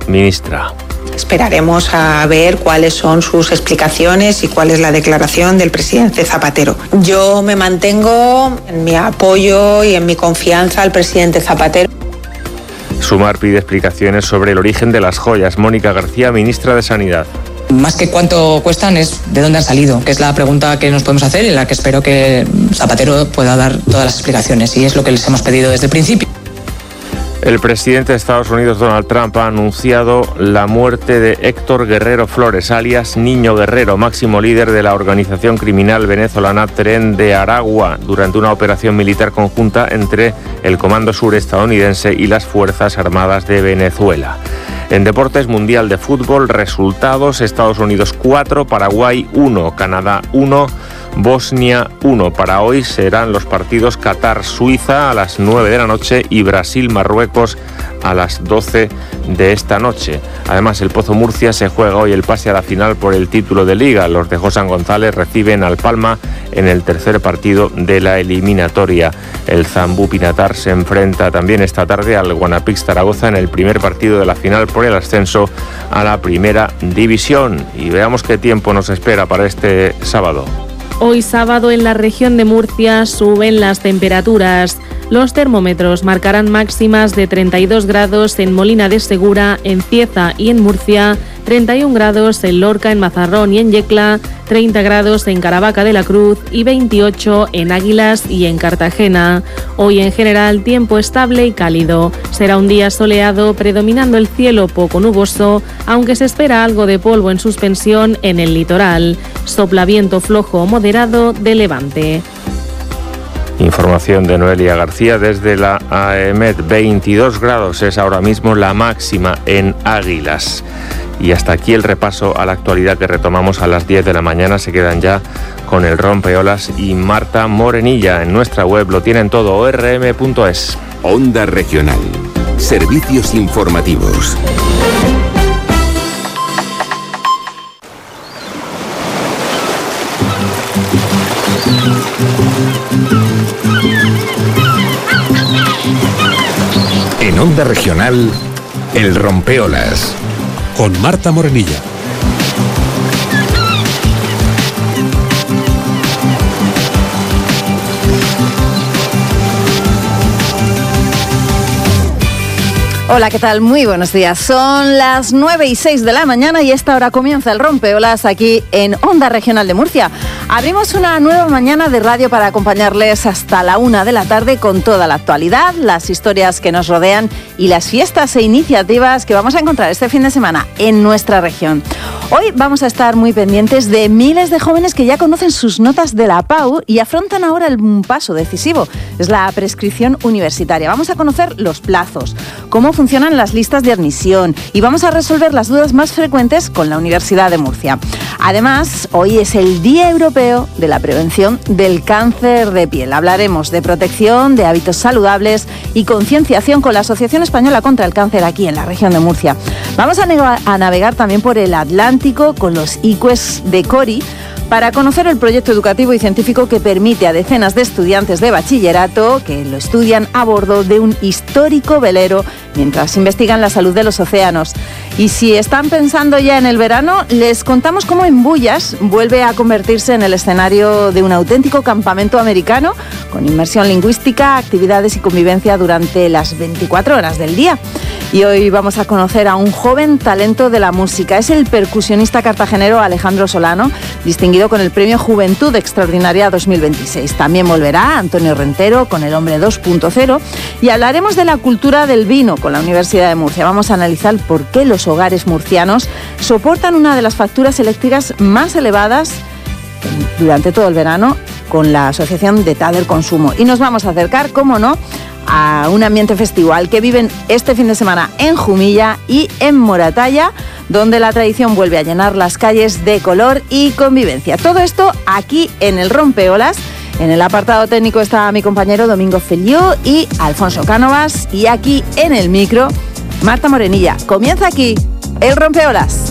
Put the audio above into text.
ministra. Esperaremos a ver cuáles son sus explicaciones y cuál es la declaración del presidente Zapatero. Yo me mantengo en mi apoyo y en mi confianza al presidente Zapatero. Sumar pide explicaciones sobre el origen de las joyas. Mónica García, ministra de Sanidad. Más que cuánto cuestan es de dónde han salido, que es la pregunta que nos podemos hacer y en la que espero que Zapatero pueda dar todas las explicaciones, y es lo que les hemos pedido desde el principio. El presidente de Estados Unidos, Donald Trump, ha anunciado la muerte de Héctor Guerrero Flores, alias Niño Guerrero, máximo líder de la organización criminal venezolana Tren de Aragua, durante una operación militar conjunta entre el Comando Sur estadounidense y las Fuerzas Armadas de Venezuela. En deportes, Mundial de Fútbol, resultados: Estados Unidos 4, Paraguay 1, Canadá 1, Bosnia 1. Para hoy serán los partidos Qatar-Suiza a las 9 de la noche y Brasil-Marruecos a las 12 de esta noche. Además, el Pozo Murcia se juega hoy el pase a la final por el título de Liga. Los de José González reciben al Palma en el tercer partido de la eliminatoria. El Zambú Pinatar se enfrenta también esta tarde al Guanapix Zaragoza en el primer partido de la final por el ascenso a la primera división. Y veamos qué tiempo nos espera para este sábado. Hoy sábado en la región de Murcia suben las temperaturas. Los termómetros marcarán máximas de 32 grados en Molina de Segura, en Cieza y en Murcia, 31 grados en Lorca, en Mazarrón y en Yecla, 30 grados en Caravaca de la Cruz y 28 en Águilas y en Cartagena. Hoy en general tiempo estable y cálido. Será un día soleado, predominando el cielo poco nuboso, aunque se espera algo de polvo en suspensión en el litoral. Sopla viento flojo o moderado de levante. Información de Noelia García desde la AEMET. 22 grados es ahora mismo la máxima en Águilas. Y hasta aquí el repaso a la actualidad que retomamos a las 10 de la mañana. Se quedan ya con el Rompeolas y Marta Morenilla. En nuestra web lo tienen todo, orm.es. Onda Regional. Servicios informativos. En Onda Regional, el Rompeolas. Con Marta Morenilla. Hola, ¿qué tal? Muy buenos días. Son las 9:06 de la mañana y a esta hora comienza el Rompeolas aquí en Onda Regional de Murcia. Abrimos una nueva mañana de radio para acompañarles hasta la 1 de la tarde con toda la actualidad, las historias que nos rodean y las fiestas e iniciativas que vamos a encontrar este fin de semana en nuestra región. Hoy vamos a estar muy pendientes de miles de jóvenes que ya conocen sus notas de la PAU y afrontan ahora un paso decisivo. Es la prescripción universitaria. Vamos a conocer los plazos, cómo funcionan las listas de admisión y vamos a resolver las dudas más frecuentes con la Universidad de Murcia. Además, hoy es el Día Europeo de la Prevención del Cáncer de Piel. Hablaremos de protección, de hábitos saludables y concienciación con la Asociación Española contra el Cáncer aquí en la región de Murcia. Vamos a navegar también por el Atlántico con los ICUES de Cori para conocer el proyecto educativo y científico que permite a decenas de estudiantes de bachillerato que lo estudian a bordo de un histórico velero mientras investigan la salud de los océanos. Y si están pensando ya en el verano, les contamos cómo Embullas vuelve a convertirse en el escenario de un auténtico campamento americano con inmersión lingüística, actividades y convivencia durante las 24 horas del día. Y hoy vamos a conocer a un joven talento de la música. Es el percusionista cartagenero Alejandro Solano, distinguido con el Premio Juventud Extraordinaria 2026. También volverá Antonio Rentero con El Hombre 2.0 y hablaremos de la cultura del vino con la Universidad de Murcia. Vamos a analizar por qué los hogares murcianos soportan una de las facturas eléctricas más elevadas durante todo el verano con la Asociación de Tader Consumo. Y nos vamos a acercar, cómo no, a un ambiente festival que viven este fin de semana en Jumilla y en Moratalla, donde la tradición vuelve a llenar las calles de color y convivencia. Todo esto aquí en el Rompeolas. En el apartado técnico está mi compañero Domingo Feliú y Alfonso Cánovas, y aquí en el micro, Marta Morenilla. Comienza aquí el Rompeolas.